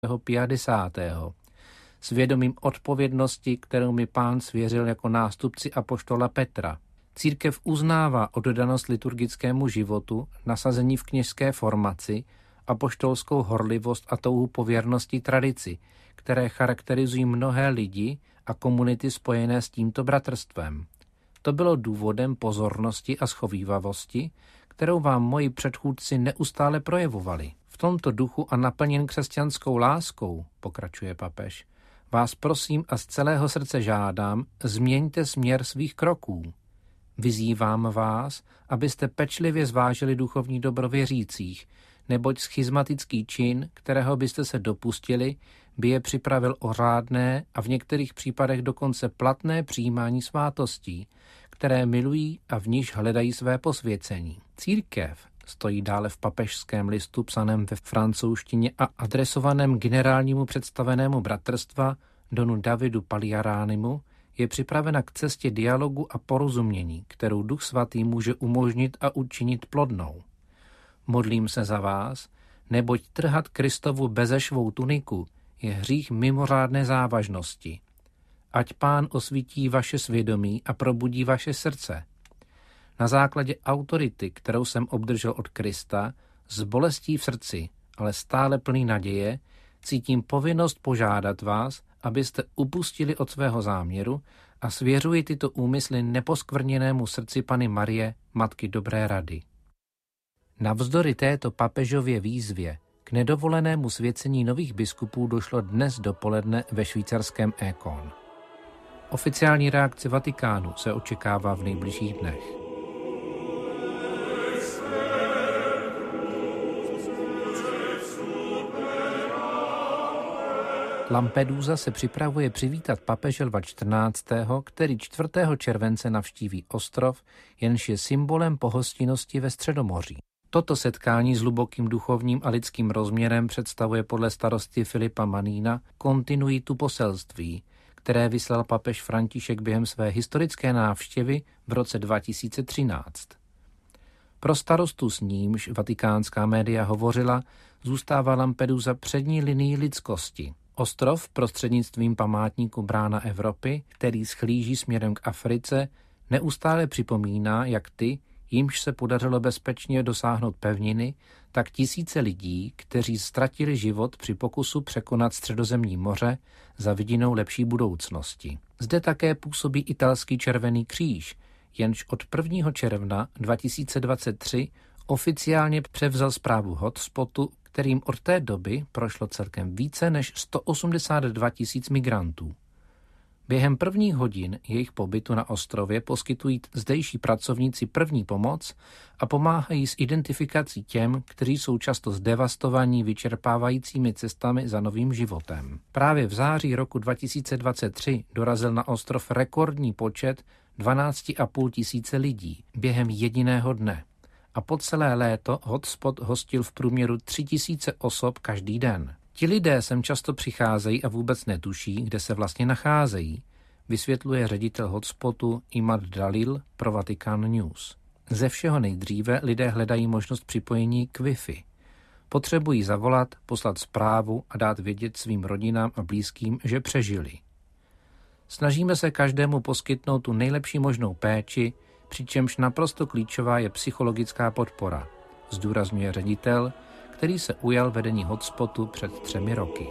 Pia X. S vědomím odpovědnosti, kterou mi Pán svěřil jako nástupci apoštola Petra. Církev uznává oddanost liturgickému životu, nasazení v kněžské formaci, apoštolskou horlivost a touhu po věrnosti tradici, které charakterizují mnohé lidi a komunity spojené s tímto bratrstvem. To bylo důvodem pozornosti a schovívavosti, kterou vám moji předchůdci neustále projevovali. V tomto duchu a naplněn křesťanskou láskou, pokračuje papež, vás prosím a z celého srdce žádám, změňte směr svých kroků. Vyzývám vás, abyste pečlivě zvážili duchovní dobro věřících, neboť schizmatický čin, kterého byste se dopustili, by je připravil o řádné a v některých případech dokonce platné přijímání svátostí, které milují a v níž hledají své posvěcení. Církev, stojí dále v papežském listu psaném ve francouzštině a adresovaném generálnímu představenému bratrstva donu Davidu Paliaránimu, je připravena k cestě dialogu a porozumění, kterou Duch Svatý může umožnit a učinit plodnou. Modlím se za vás, neboť trhat Kristovu bezešvou tuniku je hřích mimořádné závažnosti. Ať Pán osvítí vaše svědomí a probudí vaše srdce. Na základě autority, kterou jsem obdržel od Krista, s bolestí v srdci, ale stále plný naděje, cítím povinnost požádat vás, abyste upustili od svého záměru a svěřuji tyto úmysly neposkvrněnému srdci Panny Marie, Matky dobré rady. Navzdory této papežově výzvě k nedovolenému svěcení nových biskupů došlo dnes dopoledne ve švýcarském Écon. Oficiální reakce Vatikánu se očekává v nejbližších dnech. Lampedusa se připravuje přivítat papeže Lva XIV., který 4. července navštíví ostrov, jenž je symbolem pohostinnosti ve Středomoří. Toto setkání s hlubokým duchovním a lidským rozměrem představuje podle starosty Filipa Manína kontinuitu poselství, které vyslal papež František během své historické návštěvy v roce 2013. Pro starostu, s nímž vatikánská média hovořila, zůstává Lampedusa přední linií lidskosti. Ostrov prostřednictvím památníku Brána Evropy, který schlíží směrem k Africe, neustále připomíná, jak ty, jimž se podařilo bezpečně dosáhnout pevniny, tak tisíce lidí, kteří ztratili život při pokusu překonat Středozemní moře za vidinou lepší budoucnosti. Zde také působí italský Červený kříž, jenž od 1. června 2023 oficiálně převzal správu hotspotu, kterým od té doby prošlo celkem více než 182 000 migrantů. Během prvních hodin jejich pobytu na ostrově poskytují zdejší pracovníci první pomoc a pomáhají s identifikací těm, kteří jsou často zdevastovaní vyčerpávajícími cestami za novým životem. Právě v září roku 2023 dorazil na ostrov rekordní počet 12 500 lidí během jediného dne. A po celé léto hotspot hostil v průměru 3 000 osob každý den. Ti lidé sem často přicházejí a vůbec netuší, kde se vlastně nacházejí, vysvětluje ředitel hotspotu Imad Dalil pro Vatican News. Ze všeho nejdříve lidé hledají možnost připojení k Wi-Fi. Potřebují zavolat, poslat zprávu a dát vědět svým rodinám a blízkým, že přežili. Snažíme se každému poskytnout tu nejlepší možnou péči, přičemž naprosto klíčová je psychologická podpora, zdůrazňuje ředitel, který se ujal vedení hotspotu před 3 roky.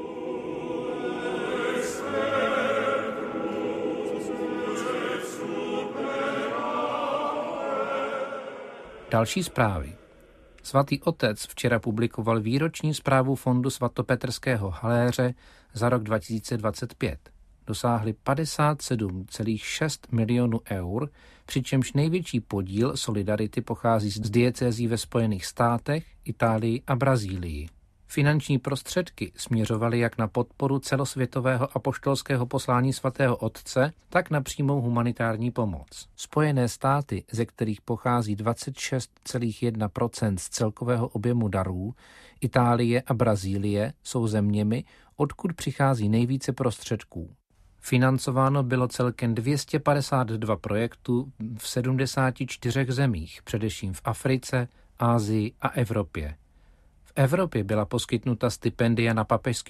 Další zprávy. Svatý otec včera publikoval výroční zprávu Fondu svatopetrského haléře za rok 2025. Dosáhli 57,6 milionů eur, přičemž největší podíl solidarity pochází z diecézí ve Spojených státech, Itálii a Brazílii. Finanční prostředky směřovaly jak na podporu celosvětového apoštolského poslání svatého otce, tak na přímou humanitární pomoc. Spojené státy, ze kterých pochází 26,1% z celkového objemu darů, Itálie a Brazílie jsou zeměmi, odkud přichází nejvíce prostředků. Financováno bylo celkem 252 projektů v 74 zemích, především v Africe, Asii a Evropě. V Evropě byla poskytnuta stipendia na papežský